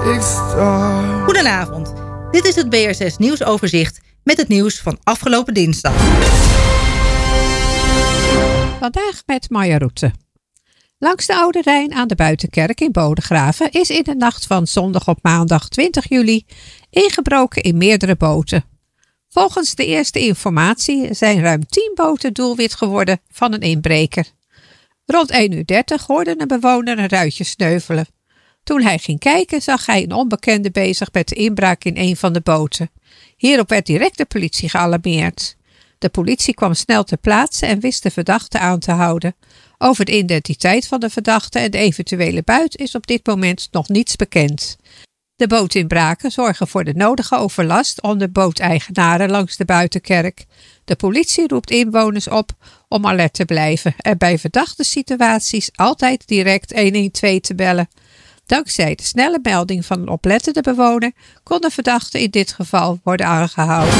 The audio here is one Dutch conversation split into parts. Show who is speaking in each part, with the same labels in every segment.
Speaker 1: Goedenavond. Dit is het BRSS nieuwsoverzicht met het nieuws van afgelopen dinsdag.
Speaker 2: Vandaag met Marja Roete. Langs de Oude Rijn aan de Buitenkerk in Bodegraven is in de nacht van zondag op maandag 20 juli ingebroken in meerdere boten. Volgens de eerste informatie zijn ruim 10 boten doelwit geworden van een inbreker. Rond 1:30 hoorde een bewoner een ruitje sneuvelen. Toen hij ging kijken zag hij een onbekende bezig met de inbraak in een van de boten. Hierop werd direct de politie gealarmeerd. De politie kwam snel ter plaatse en wist de verdachte aan te houden. Over de identiteit van de verdachte en de eventuele buit is op dit moment nog niets bekend. De bootinbraken zorgen voor de nodige overlast onder booteigenaren langs de Buitenkerk. De politie roept inwoners op om alert te blijven en bij verdachte situaties altijd direct 112 te bellen. Dankzij de snelle melding van een oplettende bewoner kon de verdachte in dit geval worden aangehouden.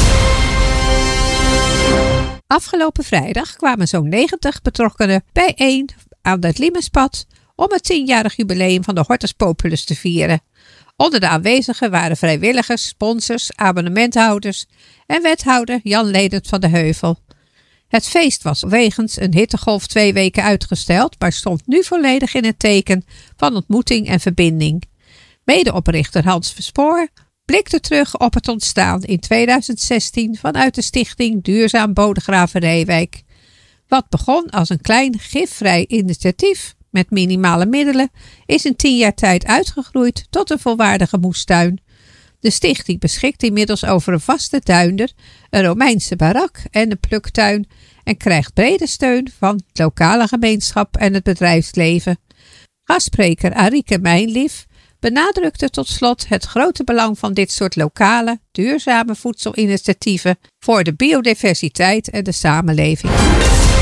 Speaker 2: Afgelopen vrijdag kwamen zo'n 90 betrokkenen bijeen aan het Limmerspad om het 10-jarig jubileum van de Hortus Populus te vieren. Onder de aanwezigen waren vrijwilligers, sponsors, abonnementhouders en wethouder Jan Ledert van de Heuvel. Het feest was wegens een hittegolf 2 weken uitgesteld, maar stond nu volledig in het teken van ontmoeting en verbinding. Medeoprichter Hans Verspoor blikte terug op het ontstaan in 2016 vanuit de stichting Duurzaam Bodegraven Reewijk. Wat begon als een klein gifvrij initiatief met minimale middelen is in 10 jaar tijd uitgegroeid tot een volwaardige moestuin. De stichting beschikt inmiddels over een vaste tuinder, een Romeinse barak en een pluktuin en krijgt brede steun van de lokale gemeenschap en het bedrijfsleven. Gastspreker Arieke Mijnlief benadrukte tot slot het grote belang van dit soort lokale, duurzame voedselinitiatieven voor de biodiversiteit en de samenleving.